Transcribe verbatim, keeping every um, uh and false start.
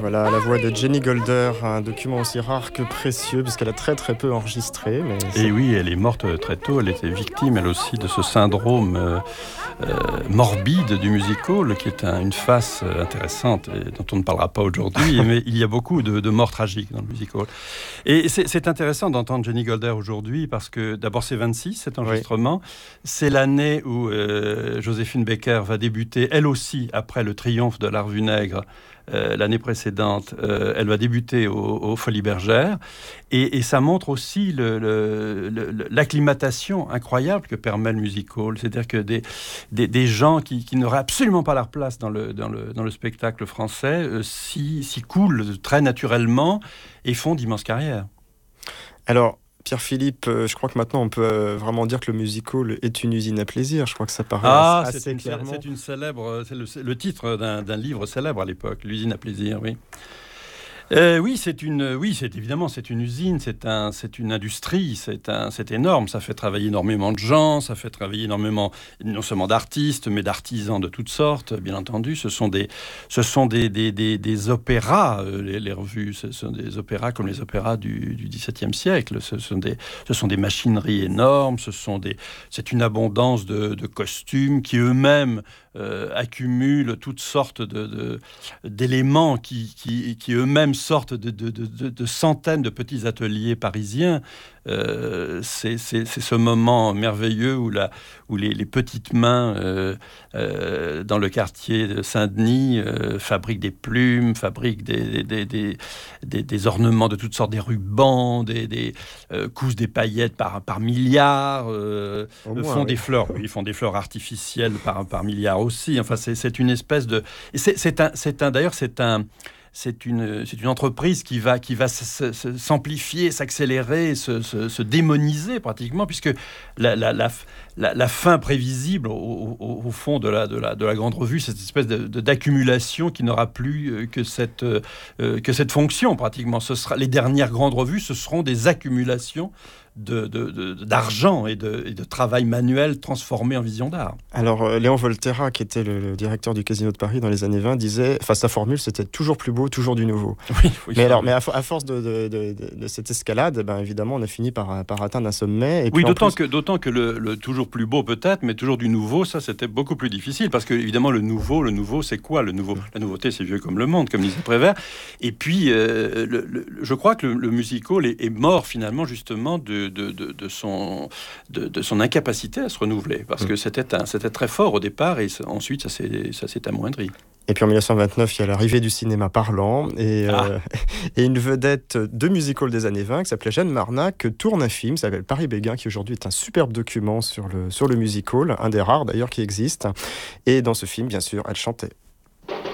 Voilà, la voix de Jenny Golder, un document aussi rare que précieux, puisqu'elle a très très peu enregistré. Mais et oui, elle est morte très tôt, elle était victime elle aussi de ce syndrome euh, euh, morbide du musical, qui est un, une face intéressante et dont on ne parlera pas aujourd'hui, mais il y a beaucoup de, de morts tragiques dans le musical. Et c'est, c'est intéressant d'entendre Jenny Golder aujourd'hui, parce que d'abord c'est vingt-six, cet enregistrement, oui. C'est l'année où euh, Joséphine Baker va débuter, elle aussi, après le triomphe de La Revue Nègre, Euh, l'année précédente, euh, elle va débuter au, au Folies Bergères, et, et ça montre aussi le, le, le, l'acclimatation incroyable que permet le musical, c'est-à-dire que des, des, des gens qui, qui n'auraient absolument pas leur place dans le, dans le, dans le spectacle français euh, s'y, s'y coulent très naturellement et font d'immenses carrières. Alors, Pierre-Philippe, je crois que maintenant on peut vraiment dire que le musical est une usine à plaisir. Je crois que ça paraît ah, assez c'est une, clairement. C'est une célèbre, c'est le, c'est le titre d'un, d'un livre célèbre à l'époque, l'usine à plaisir, oui. Euh, oui, c'est une, oui, c'est évidemment, c'est une usine, c'est un, c'est une industrie, c'est un, c'est énorme. Ça fait travailler énormément de gens, ça fait travailler énormément, non seulement d'artistes, mais d'artisans de toutes sortes, bien entendu. Ce sont des, ce sont des, des, des, des opéras, euh, les, les revues, ce sont des opéras comme les opéras du, du XVIIe siècle. Ce sont des, ce sont des machineries énormes. Ce sont des, c'est une abondance de, de costumes qui eux-mêmes euh, accumulent toutes sortes de, de, d'éléments qui, qui, qui eux-mêmes sorte de, de, de, de centaines de petits ateliers parisiens. Euh, c'est, c'est, c'est ce moment merveilleux où, la, où les, les petites mains euh, euh, dans le quartier de Saint-Denis euh, fabriquent des plumes, fabriquent des, des, des, des, des ornements de toutes sortes, des rubans, des, des, euh, cousent des paillettes par, par milliards, euh, moins, font oui. des fleurs, oui, font des fleurs artificielles par, par milliards aussi. Enfin, c'est, c'est une espèce de... C'est, c'est un, c'est un, d'ailleurs, c'est un... C'est une, c'est une entreprise qui va, qui va s- s- s'amplifier, s'accélérer, se, se, se démoniser pratiquement, puisque la, la, la, la, la fin prévisible au, au, au fond de la, de, la, de la grande revue, c'est cette espèce de, de, d'accumulation qui n'aura plus que cette, euh, que cette fonction pratiquement. Ce sera, les dernières grandes revues, ce seront des accumulations De, de, de, d'argent et de, et de travail manuel transformé en vision d'art. Alors, euh, Léon Volterra, qui était le, le directeur du Casino de Paris dans les années vingt, disait, enfin, sa formule, c'était toujours plus beau, toujours du nouveau. Oui, oui, mais alors, mais à, à force de, de, de, de, de cette escalade, ben, évidemment, on a fini par, par atteindre un sommet. Et oui, puis, d'autant, plus... que, d'autant que le, le toujours plus beau peut-être, mais toujours du nouveau, ça, c'était beaucoup plus difficile, parce que, évidemment, le nouveau, le nouveau, c'est quoi le nouveau ? La nouveauté, c'est vieux comme le monde, comme disait Prévert. Et puis, euh, le, le, je crois que le, le musical est, est mort, finalement, justement, de, de, de, de Son, de, de son incapacité à se renouveler, parce que c'était, un, c'était très fort au départ, et ensuite ça s'est, ça s'est amoindri. Et puis en dix-neuf cent vingt-neuf, il y a l'arrivée du cinéma parlant et, ah. euh, et une vedette de musical des années vingt qui s'appelait Jeanne Marnac tourne un film qui s'appelle Paris-Béguin, qui aujourd'hui est un superbe document sur le, sur le musical, un des rares d'ailleurs qui existe. Et dans ce film, bien sûr, elle chantait.